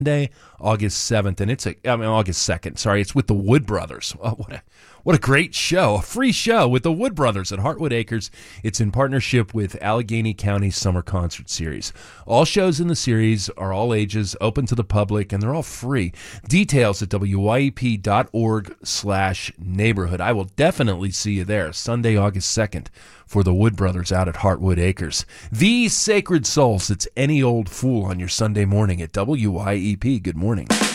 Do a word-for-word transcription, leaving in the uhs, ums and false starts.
Sunday, August seventh, and it's a, I mean, August second, sorry, it's with the Wood Brothers. Oh, what a, what a great show, a free show with the Wood Brothers at Heartwood Acres. It's in partnership with Allegheny County Summer Concert Series. All shows in the series are all ages, open to the public, and they're all free. Details at W Y E P dot org slash neighborhood. I will definitely see you there, Sunday, August second, for the Wood Brothers out at Heartwood Acres. The Sacred Souls, it's Any Old Fool on your Sunday morning at W Y E P. Good morning.